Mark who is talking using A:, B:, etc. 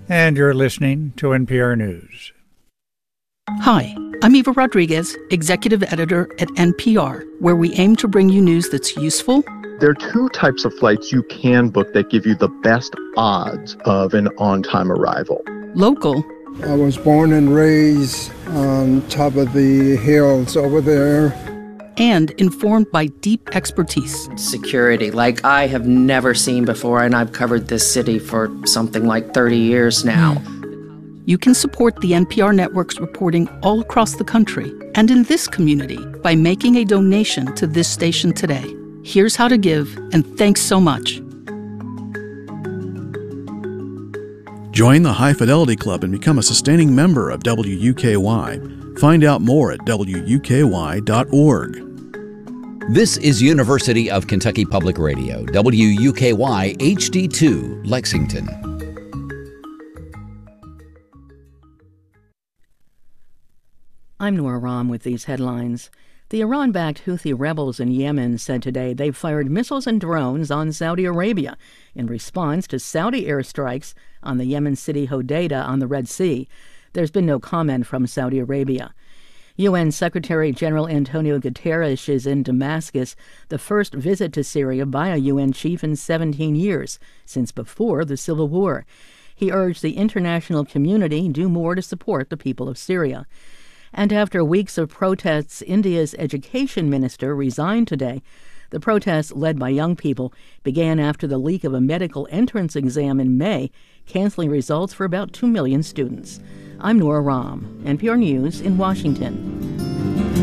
A: And you're listening to NPR News.
B: Hi, I'm Eva Rodriguez, executive editor at NPR, where we aim to bring you news that's useful.
C: There are two types of flights you can book that give you the best odds of an on-time arrival.
B: Local.
D: I was born and raised on top of the hills over there.
B: And informed by deep expertise.
E: Security, like I have never seen before, and I've covered this city for something like 30 years now.
B: You can support the NPR network's reporting all across the country and in this community by making a donation to this station today. Here's how to give, and thanks so much.
F: Join the High Fidelity Club and become a sustaining member of WUKY. Find out more at WUKY.org.
G: This is University of Kentucky Public Radio, WUKY HD2, Lexington.
H: I'm Nora Rahm with these headlines. The Iran-backed Houthi rebels in Yemen said today they've fired missiles and drones on Saudi Arabia in response to Saudi airstrikes on the Yemen city Hodeidah on the Red Sea. There's been no comment from Saudi Arabia. UN Secretary General Antonio Guterres is in Damascus, the first visit to Syria by a UN chief in 17 years, since before the civil war. He urged the international community do more to support the people of Syria. And after weeks of protests, India's education minister resigned today. The protests, led by young people, began after the leak of a medical entrance exam in May, canceling results for about 2 million students. I'm Nora Rahm, NPR News in Washington.